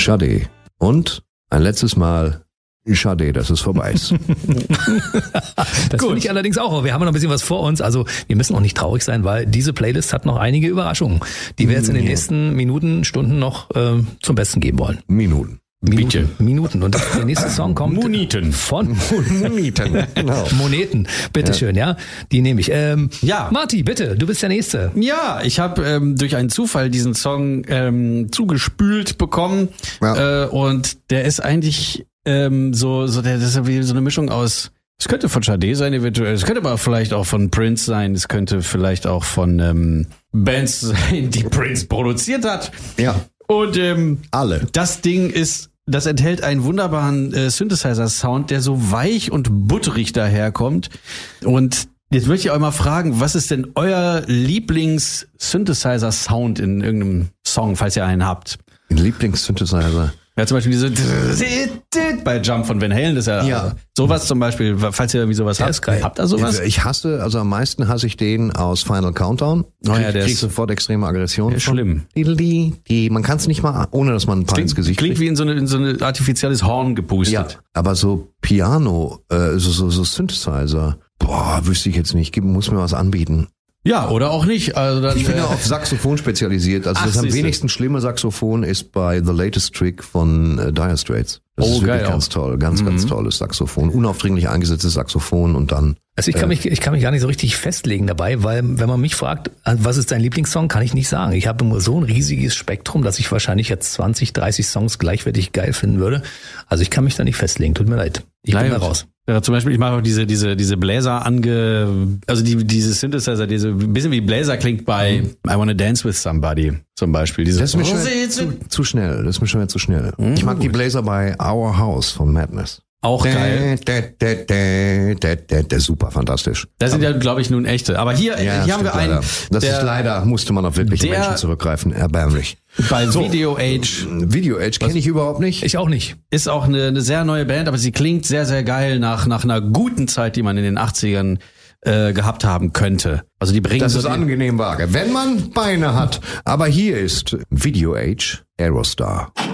Schade. Und ein letztes Mal, schade, dass es vorbei ist. Das finde ich allerdings auch. Wir haben noch ein bisschen was vor uns. Also wir müssen auch nicht traurig sein, weil diese Playlist hat noch einige Überraschungen, die wir jetzt in den nächsten Minuten, Stunden noch zum Besten geben wollen. Minuten. Bitte. Minuten. Und der nächste Song kommt Moneten. von Moneten. Genau. Moneten. Bitteschön, ja. Die nehme ich. Ja. Marti, bitte, du bist der Nächste. Ja, ich habe durch einen Zufall diesen Song zugespült bekommen. Ja. Und der ist eigentlich das ist wie so eine Mischung aus, es könnte von Sade sein eventuell, es könnte aber vielleicht auch von Prince sein, es könnte vielleicht auch von Bands sein, die Prince produziert hat. Ja. Und Alle. das Ding das enthält einen wunderbaren Synthesizer-Sound, der so weich und butterig daherkommt. Und jetzt möchte ich euch mal fragen, was ist denn euer Lieblings-Synthesizer-Sound in irgendeinem Song, falls ihr einen habt? Lieblings-Synthesizer. Ja, zum Beispiel diese bei Jump von Van Halen, das ist ja sowas zum Beispiel, falls ihr irgendwie sowas habt. Ist geil. Habt ihr sowas? Ich hasse, also am meisten hasse ich den aus Final Countdown. Der Krieg ist sofort extreme Aggression. ist schlimm. Man kann es nicht mal, ohne dass man ein paar ins Gesicht Klingt wie in so eine artifizielles Horn gepustet. Ja, aber so Piano, so Synthesizer, wüsste ich jetzt nicht, muss mir was anbieten. Ja, oder auch nicht. Also dann, Ich bin ja auf Saxophon spezialisiert. Also das am wenigsten schlimme Saxophon ist bei The Latest Trick von Dire Straits. Das ist wirklich geil ganz toll, ganz tolles Saxophon. Unaufdringlich eingesetztes Saxophon und dann... Also ich kann mich gar nicht so richtig festlegen dabei, weil wenn man mich fragt, was ist dein Lieblingssong, kann ich nicht sagen. Ich habe nur so ein riesiges Spektrum, dass ich wahrscheinlich jetzt 20, 30 Songs gleichwertig geil finden würde. Also ich kann mich da nicht festlegen, tut mir leid. Ich bin da raus. Ja, zum Beispiel, ich mache auch diese Bläser diese Synthesizer, diese ein bisschen wie Bläser klingt bei I Wanna Dance With Somebody zum Beispiel. Das ist mir schon zu schnell. Das ist mir schon wieder zu schnell. Ich mag die Bläser bei Our House von Madness. Auch geil. Super fantastisch. Das sind ja, glaube ich, nun echte. Aber hier haben wir einen. Das ist leider, musste man auf wirkliche Menschen zurückgreifen. Erbärmlich. Bei Video Age. Video Age kenne ich überhaupt nicht. Ich auch nicht. Ist auch eine sehr neue Band, aber sie klingt sehr, sehr geil nach einer guten Zeit, die man in den 80ern gehabt haben könnte. Also die bringen das ist angenehm vage, wenn man Beine hat. Aber hier ist Video Age Aerostar.